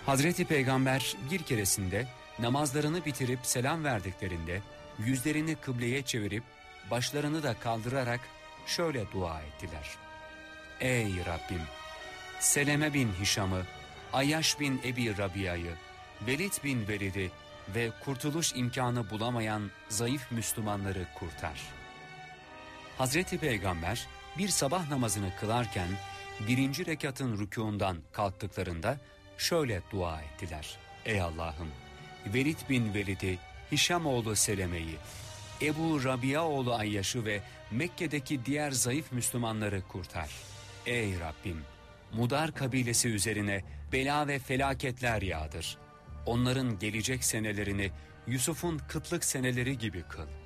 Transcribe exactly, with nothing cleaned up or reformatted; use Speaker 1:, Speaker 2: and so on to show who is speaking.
Speaker 1: Hazreti Peygamber bir keresinde namazlarını bitirip selam verdiklerinde yüzlerini kıbleye çevirip başlarını da kaldırarak şöyle dua ettiler. Ey Rabbim! Seleme bin Hişam'ı, Ayyaş bin Ebi Rabia'yı, Velid bin Velid'i ve kurtuluş imkanı bulamayan zayıf Müslümanları kurtar. Hazreti Peygamber bir sabah namazını kılarken birinci rekatın rükûndan kalktıklarında şöyle dua ettiler. Ey Allah'ım! Velid bin Velid'i, Hişam oğlu Seleme'yi, Ebu Rabia oğlu Ayyaş'ı ve Mekke'deki diğer zayıf Müslümanları kurtar. Ey Rabbim! Mudar kabilesi üzerine bela ve felaketler yağdır. Onların gelecek senelerini Yusuf'un kıtlık seneleri gibi kıl.